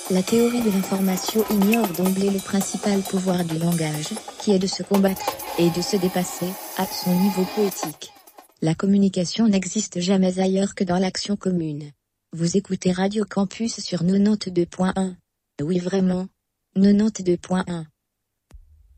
La théorie de l'information ignore d'emblée le principal pouvoir du langage, qui est de se combattre, et de se dépasser, à son niveau poétique. La communication n'existe jamais ailleurs que dans l'action commune. Vous écoutez Radio Campus sur 92.1. Oui vraiment. 92.1.